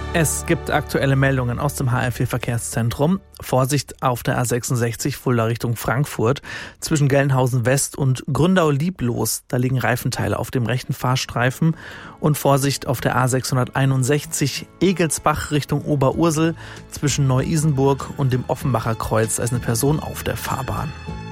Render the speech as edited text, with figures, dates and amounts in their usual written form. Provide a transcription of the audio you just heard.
Es gibt aktuelle Meldungen aus dem HR4-Verkehrszentrum. Vorsicht auf der A66 Fulda Richtung Frankfurt. Zwischen Gelnhausen West und Gründau-Lieblos. Da liegen Reifenteile auf dem rechten Fahrstreifen. Und Vorsicht auf der A661 Egelsbach Richtung Oberursel. Zwischen Neu-Isenburg und dem Offenbacher Kreuz. Da ist eine Person auf der Fahrbahn.